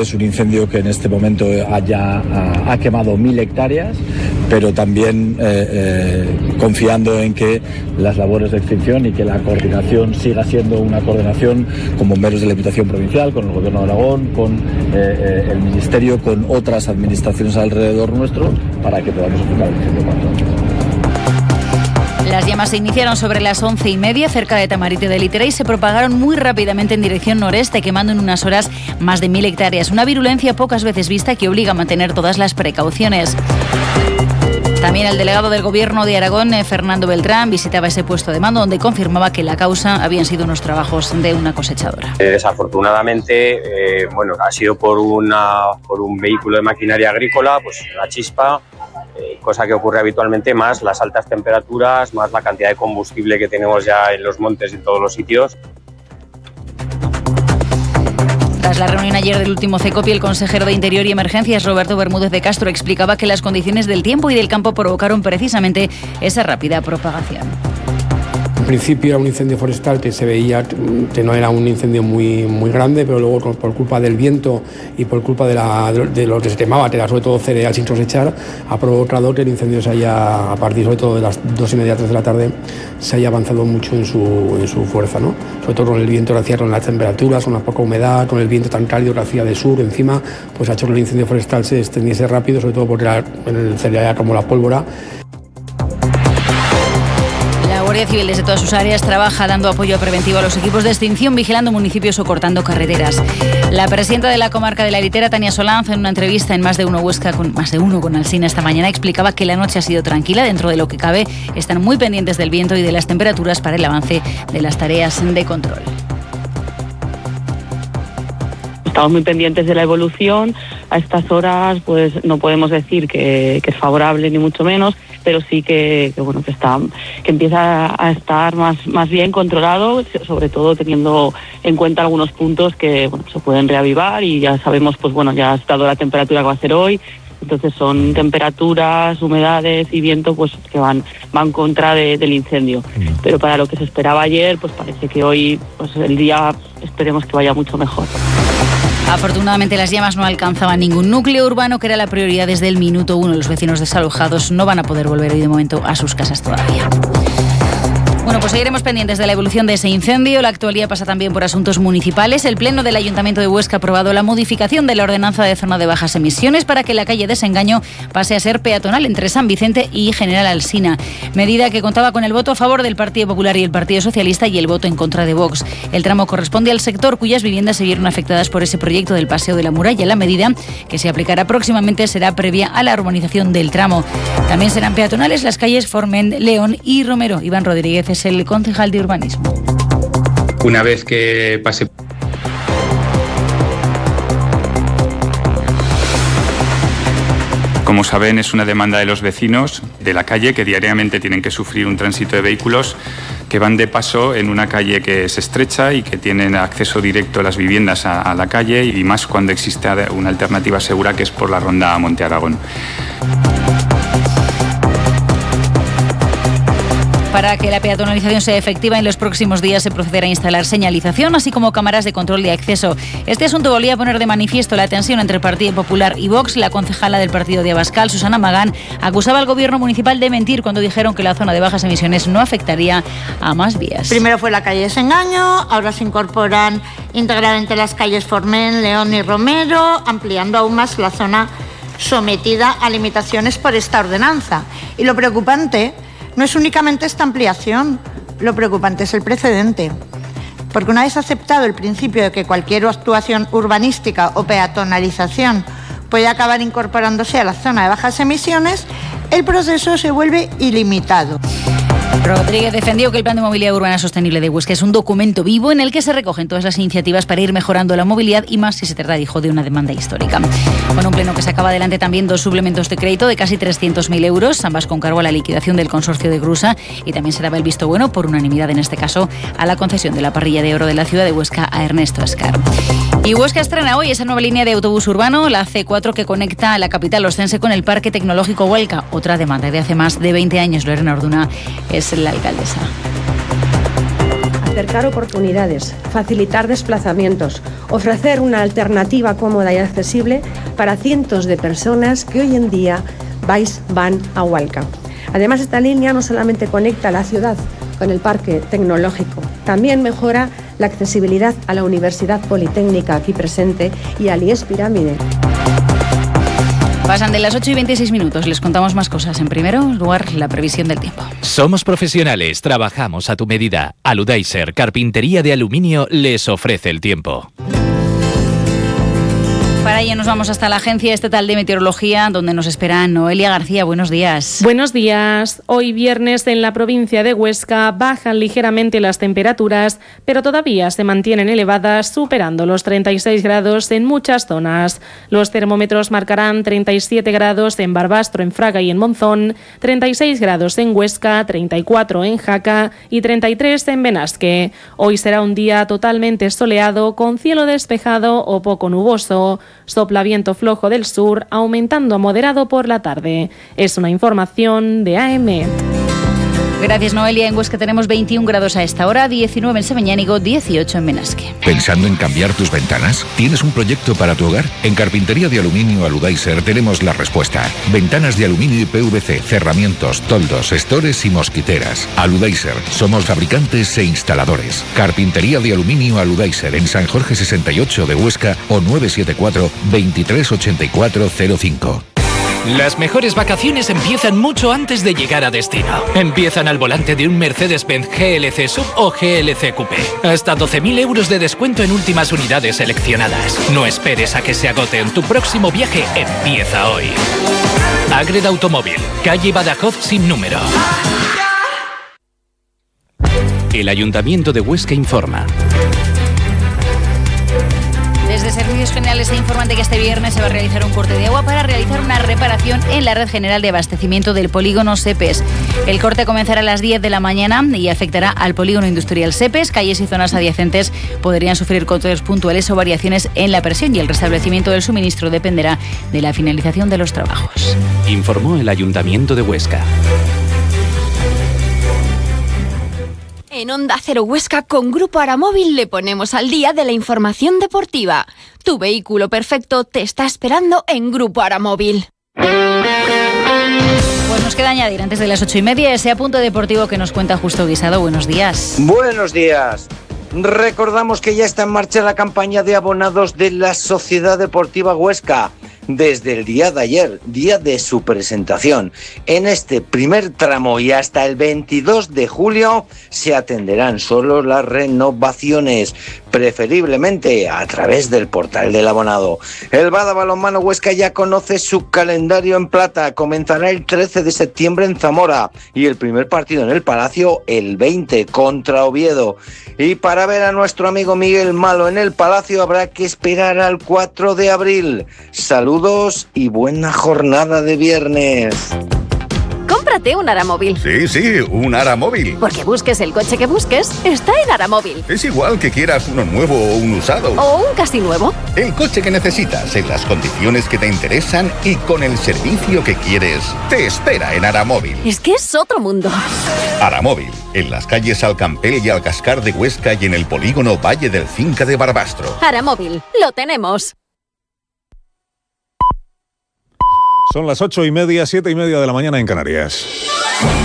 es un incendio que en este momento ha quemado 1000 hectáreas, pero también confiando en que las labores de extinción y que la coordinación siga siendo una coordinación con bomberos de la Diputación Provincial, con el Gobierno de Aragón, con el Ministerio, con otras administraciones alrededor nuestro, para que podamos aplicar el incendio cuanto antes. Las llamas se iniciaron sobre las 11:30 cerca de Tamarite de Litera y se propagaron muy rápidamente en dirección noreste, quemando en unas horas más de 1000 hectáreas. Una virulencia pocas veces vista que obliga a mantener todas las precauciones. También el delegado del Gobierno de Aragón, Fernando Beltrán, visitaba ese puesto de mando donde confirmaba que la causa habían sido unos trabajos de una cosechadora. Desafortunadamente, ha sido por un vehículo de maquinaria agrícola, pues la chispa, cosa que ocurre habitualmente, más las altas temperaturas, más la cantidad de combustible que tenemos ya en los montes y en todos los sitios. Tras la reunión ayer del último CECOPI, el consejero de Interior y Emergencias, Roberto Bermúdez de Castro, explicaba que las condiciones del tiempo y del campo provocaron precisamente esa rápida propagación. En principio era un incendio forestal que se veía que no era un incendio muy grande, pero luego por culpa del viento y por culpa de lo que se quemaba, que era sobre todo cereal sin cosechar, ha provocado que el incendio se haya, a partir sobre todo de las 2:30, 3 de la tarde, se haya avanzado mucho en su fuerza, ¿no? Sobre todo con el viento que hacía, con las temperaturas, con la poca humedad, con el viento tan cálido que hacía de sur encima, pues ha hecho que el incendio forestal se extendiese rápido, sobre todo porque el cereal era como la pólvora. La Guardia Civil desde todas sus áreas trabaja dando apoyo preventivo a los equipos de extinción, vigilando municipios o cortando carreteras. La presidenta de la comarca de la Litera, Tania Solanz, en una entrevista en Más de Uno Huesca con Alsina esta mañana, explicaba que la noche ha sido tranquila. Dentro de lo que cabe, están muy pendientes del viento y de las temperaturas para el avance de las tareas de control. Estamos muy pendientes de la evolución. A estas horas pues no podemos decir que es favorable ni mucho menos, pero sí que empieza a estar más bien controlado, sobre todo teniendo en cuenta algunos puntos que se pueden reavivar, y ya sabemos ya ha estado la temperatura que va a hacer hoy. Entonces son temperaturas, humedades y viento que van contra del incendio. Pero para lo que se esperaba ayer, pues parece que hoy el día esperemos que vaya mucho mejor. Afortunadamente las llamas no alcanzaban ningún núcleo urbano, que era la prioridad desde el minuto 1. Los vecinos desalojados no van a poder volver hoy de momento a sus casas todavía. Bueno, pues seguiremos pendientes de la evolución de ese incendio. La actualidad pasa también por asuntos municipales. El Pleno del Ayuntamiento de Huesca ha aprobado la modificación de la ordenanza de zona de bajas emisiones para que la calle Desengaño pase a ser peatonal entre San Vicente y General Alsina. Medida que contaba con el voto a favor del Partido Popular y el Partido Socialista y el voto en contra de Vox. El tramo corresponde al sector cuyas viviendas se vieron afectadas por ese proyecto del Paseo de la Muralla. La medida, que se aplicará próximamente, será previa a la urbanización del tramo. También serán peatonales las calles Forment, León y Romero. Iván Rodríguez es el concejal de urbanismo. Una vez que pase. Como saben, es una demanda de los vecinos de la calle, que diariamente tienen que sufrir un tránsito de vehículos que van de paso en una calle que es estrecha y que tienen acceso directo a las viviendas a la calle, y más cuando existe una alternativa segura, que es por la ronda Monte Aragón. Para que la peatonalización sea efectiva, en los próximos días se procederá a instalar señalización, así como cámaras de control de acceso. Este asunto volvía a poner de manifiesto la tensión entre el Partido Popular y Vox. La concejala del partido de Abascal, Susana Magán, acusaba al gobierno municipal de mentir cuando dijeron que la zona de bajas emisiones no afectaría a más vías. Primero fue la calle Desengaño, ahora se incorporan íntegramente las calles Forment, León y Romero, ampliando aún más la zona sometida a limitaciones por esta ordenanza. Y lo preocupante no es únicamente esta ampliación, lo preocupante es el precedente. Porque una vez aceptado el principio de que cualquier actuación urbanística o peatonalización puede acabar incorporándose a la zona de bajas emisiones, el proceso se vuelve ilimitado. Rodríguez defendió que el Plan de Movilidad Urbana Sostenible de Huesca es un documento vivo en el que se recogen todas las iniciativas para ir mejorando la movilidad, y más si se trata, dijo, de una demanda histórica. Con un pleno que sacaba adelante también 2 suplementos de crédito de casi 300.000 euros, ambas con cargo a la liquidación del consorcio de Grusa, y también se daba el visto bueno, por unanimidad en este caso, a la concesión de la parrilla de oro de la ciudad de Huesca a Ernesto Escar. Y Huesca estrena hoy esa nueva línea de autobús urbano, la C4, que conecta a la capital ostense con el Parque Tecnológico Huelca. Otra demanda de hace más de 20 años. Lorena Orduna es la alcaldesa. acercar oportunidades, facilitar desplazamientos, ofrecer una alternativa cómoda y accesible para cientos de personas que hoy en día van a Hualca. Además, esta línea no solamente conecta la ciudad con el parque tecnológico, también mejora la accesibilidad a la Universidad Politécnica aquí presente y al IES Pirámide. Pasan de las 8:26. Les contamos más cosas. En primer lugar, la previsión del tiempo. Somos profesionales, trabajamos a tu medida. Aludaiser, carpintería de aluminio, les ofrece el tiempo. Para ello nos vamos hasta la Agencia Estatal de Meteorología, donde nos espera Noelia García. Buenos días. Buenos días. Hoy viernes en la provincia de Huesca bajan ligeramente las temperaturas, pero todavía se mantienen elevadas, superando los 36 grados en muchas zonas. Los termómetros marcarán 37 grados en Barbastro, en Fraga y en Monzón, 36 grados en Huesca, 34 en Jaca y 33 en Benasque. Hoy será un día totalmente soleado, con cielo despejado o poco nuboso. Sopla viento flojo del sur, aumentando a moderado por la tarde. Es una información de AM. Gracias, Noelia. En Huesca tenemos 21 grados a esta hora, 19 en Semeñánigo, 18 en Benasque. ¿Pensando en cambiar tus ventanas? ¿Tienes un proyecto para tu hogar? En Carpintería de Aluminio Aludaiser tenemos la respuesta. Ventanas de aluminio y PVC, cerramientos, toldos, estores y mosquiteras. Aludaiser, somos fabricantes e instaladores. Carpintería de Aluminio Aludaiser en San Jorge 68 de Huesca o 974 238405. Las mejores vacaciones empiezan mucho antes de llegar a destino. Empiezan al volante de un Mercedes-Benz GLC Sub o GLC Coupé. Hasta 12.000 euros de descuento en últimas unidades seleccionadas. No esperes a que se agoten. Tu próximo viaje empieza hoy. Agreda Automóvil, calle Badajoz sin número. El Ayuntamiento de Huesca informa. Desde Servicios Generales se informan de que este viernes se va a realizar un corte de agua para realizar una reparación en la red general de abastecimiento del polígono Sepes. El corte comenzará a las 10 de la mañana y afectará al polígono industrial Sepes. Calles y zonas adyacentes podrían sufrir cortes puntuales o variaciones en la presión, y el restablecimiento del suministro dependerá de la finalización de los trabajos. Informó el Ayuntamiento de Huesca. En Onda Cero Huesca, con Grupo Aramóvil, le ponemos al día de la información deportiva. Tu vehículo perfecto te está esperando en Grupo Aramóvil. Pues nos queda añadir, antes de las 8:30, ese apunte deportivo que nos cuenta Justo Guisado. Buenos días. Buenos días. Recordamos que ya está en marcha la campaña de abonados de la Sociedad Deportiva Huesca. Desde el día de ayer, día de su presentación. En este primer tramo y hasta el 22 de julio se atenderán solo las renovaciones, preferiblemente a través del portal del abonado. El Bada Balonmano Huesca ya conoce su calendario en plata. Comenzará el 13 de septiembre en Zamora y el primer partido en el Palacio el 20 contra Oviedo. Y para ver a nuestro amigo Miguel Malo en el Palacio habrá que esperar al 4 de abril. Saludos y buena jornada de viernes. Cómprate un Aramóvil. Sí, un Aramóvil. Porque busques el coche que busques, está en Aramóvil. Es igual que quieras uno nuevo o un usado. O un casi nuevo. El coche que necesitas, en las condiciones que te interesan y con el servicio que quieres, te espera en Aramóvil. Es que es otro mundo. Aramóvil, en las calles Alcampel y Alcascar de Huesca y en el polígono Valle del Cinca de Barbastro. Aramóvil, lo tenemos. Son las 8:30, 7:30 de la mañana en Canarias.